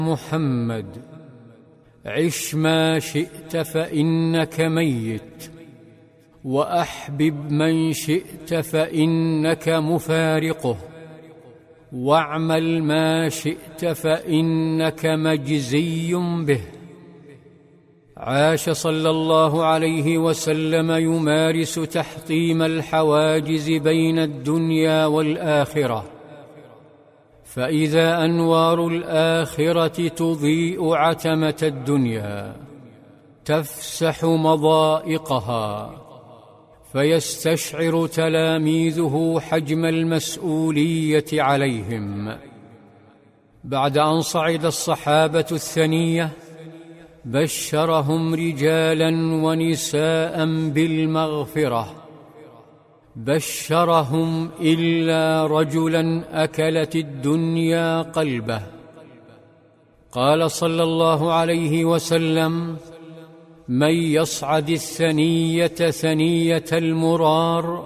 محمد عش ما شئت فإنك ميت، وأحبب من شئت فإنك مفارقه، واعمل ما شئت فإنك مجزي به. عاش صلى الله عليه وسلم يمارس تحطيم الحواجز بين الدنيا والآخرة، فإذا أنوار الآخرة تضيء عتمة الدنيا تفسح مضائقها، فيستشعر تلاميذه حجم المسؤولية عليهم. بعد أن صعد الصحابة الثنية بشرهم رجالا ونساء بالمغفرة، بشرهم إلا رجلا أكلت الدنيا قلبه. قال صلى الله عليه وسلم: من يصعد الثنية ثنية المرار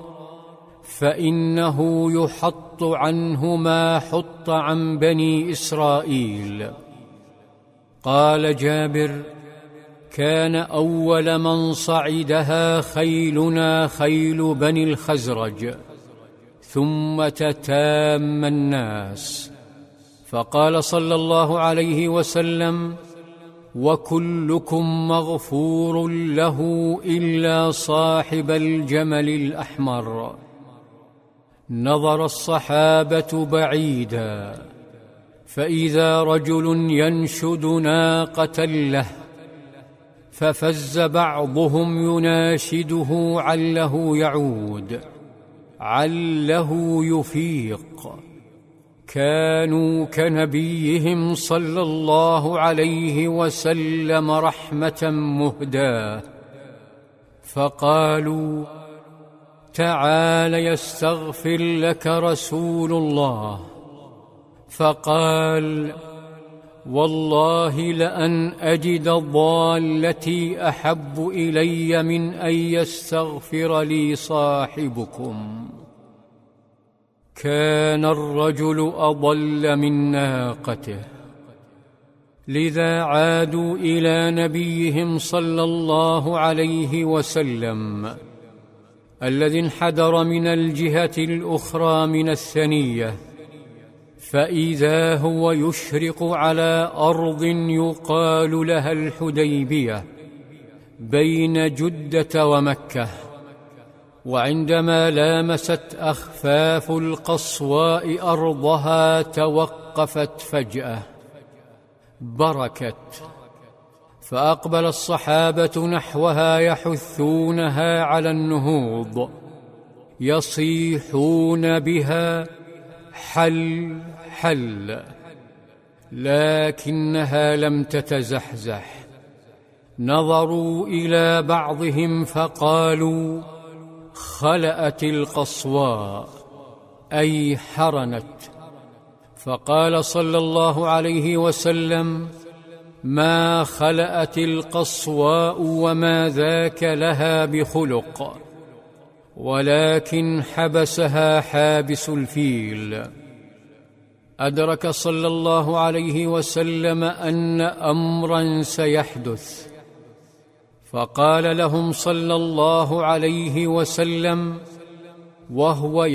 فإنه يحط عنه ما حط عن بني إسرائيل. قال جابر: كان أول من صعدها خيلنا خيل بني الخزرج، ثم تتام الناس. فقال صلى الله عليه وسلم: وكلكم مغفور له إلا صاحب الجمل الأحمر. نظر الصحابة بعيدا، فإذا رجل ينشد ناقة له، ففز بعضهم يناشده عله يعود، عله يفيق. كانوا كنبيهم صلى الله عليه وسلم رحمة مهداة، فقالوا: تعال يستغفر لك رسول الله. فقال: والله لأن أجد ضالتي أحب إلي من أن يستغفر لي صاحبكم. كان الرجل أضل من ناقته، لذا عادوا إلى نبيهم صلى الله عليه وسلم الذي انحدر من الجهة الأخرى من الثنية، فإذا هو يشرق على أرض يقال لها الحديبية بين جدة ومكة. وعندما لامست أخفاف القصواء أرضها توقفت فجأة، بركت، فأقبل الصحابة نحوها يحثونها على النهوض، يصيحون بها: حل حل، لكنها لم تتزحزح. نظروا إلى بعضهم فقالوا: خلأت القصواء، أي حرنت. فقال صلى الله عليه وسلم: ما خلأت القصواء وما ذاك لها بخلق، ولكن حبسها حابس الفيل. أدرك صلى الله عليه وسلم أن أمرا سيحدث، فقال لهم صلى الله عليه وسلم وهو